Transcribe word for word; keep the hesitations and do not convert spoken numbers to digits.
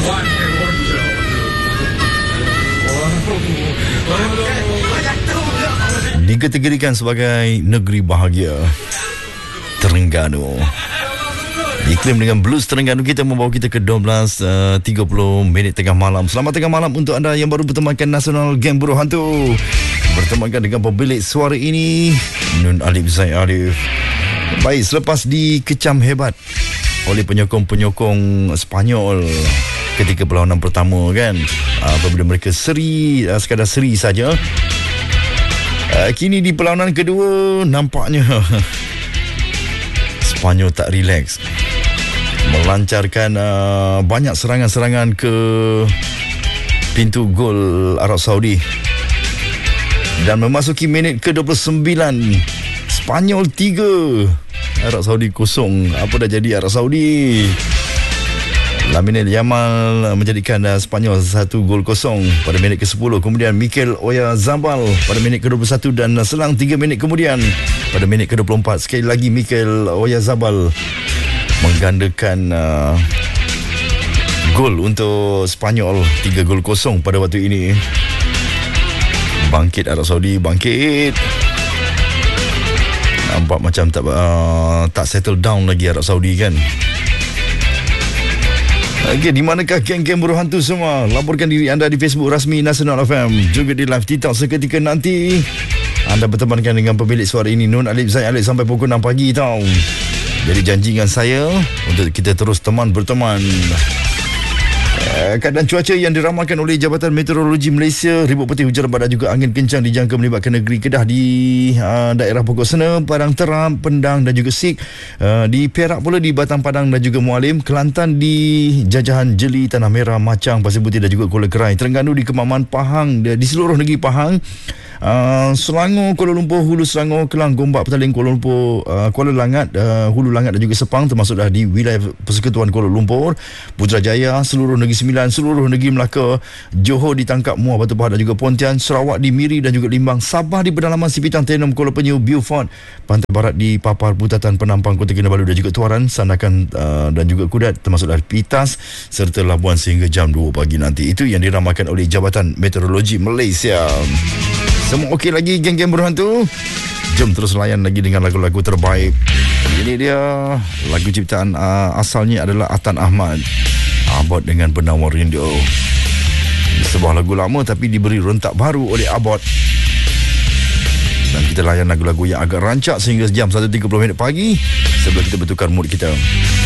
Dikategorikan sebagai negeri bahagia Terengganu. Iklim dengan Blues Terengganu kita membawa kita ke dua belas tiga puluh minit tengah malam. Selamat tengah malam untuk anda yang baru bertemankan Nasional Geng Buruh Hantu. Bertemankan dengan pemilik suara ini, Nun Alif Zaid Alif. Baik, selepas dikecam hebat oleh penyokong-penyokong Sepanyol ketika perlawanan pertama kan, apabila mereka seri, sekadar seri saja, kini di perlawanan kedua nampaknya Sepanyol tak relax, melancarkan uh, banyak serangan-serangan ke pintu gol Arab Saudi. Dan memasuki minit ke dua puluh sembilan, Sepanyol tiga, Arab Saudi kosong. Apa dah jadi Arab Saudi? Lamine Yamal menjadikan uh, Sepanyol satu gol kosong pada minit ke sepuluh. Kemudian Mikel Oyarzabal pada minit ke dua puluh satu dan uh, selang tiga minit kemudian pada minit ke dua puluh empat sekali lagi Mikel Oyarzabal menggandakan uh, gol untuk Sepanyol, tiga gol kosong pada waktu ini. Bangkit Arab Saudi, bangkit. Nampak macam tak uh, tak settle down lagi Arab Saudi kan. Okey, di manakah geng-geng buruh hantu semua? Laporkan diri anda di Facebook rasmi Nasional F M, juga di live TikTok seketika nanti. Anda bertemankan dengan pemilik suara ini, Nun Alif Zaid Alif, sampai pukul enam pagi tau. Jadi janji dengan saya untuk kita terus teman berteman. Eh, keadaan cuaca yang diramalkan oleh Jabatan Meteorologi Malaysia, ribut peti hujan lebat dan juga angin kencang dijangka melibatkan negeri Kedah di uh, daerah Pokok Sena, Padang Teram, Pendang dan juga Sik. Uh, di Perak pula di Batang Padang dan juga Mualim, Kelantan di Jajahan Jeli, Tanah Merah, Macang, Pasir Putih dan juga Kuala Kerai, Terengganu di Kemaman, Pahang, di seluruh negeri Pahang, uh, Selangor, Kuala Lumpur, Hulu Selangor, Kelang, Gombak, Petaling, Kuala Lumpur, uh, Kuala Langat, uh, Hulu Langat dan juga Sepang, termasuk dah di wilayah Persekutuan Kuala Lumpur, Putrajaya, seluruh negeri Sembilan, seluruh negeri Melaka, Johor ditangkap Muar, Batu Pahat dan juga Pontian, Sarawak di Miri dan juga Limbang, Sabah di pedalaman Sipitang, Tenom, Kuala Penyu, Beaufort, Pantai Barat di Papar, Putatan, Penampang, Kota Kinabalu dan juga Tuaran, Sandakan uh, dan juga Kudat, termasuk dari Pitas serta Labuan sehingga jam dua pagi nanti. Itu yang diramalkan oleh Jabatan Meteorologi Malaysia. Semua okey lagi geng-geng berhantu? Jom terus layan lagi dengan lagu-lagu terbaik. Ini dia lagu ciptaan uh, asalnya adalah Atan Ahmad, Abot dengan Penawar Rindu. Sebuah lagu lama tapi diberi rentak baru oleh Abot. Dan kita layan lagu-lagu yang agak rancak sehingga jam satu tiga puluh minit pagi sebelum kita betulkan mood kita.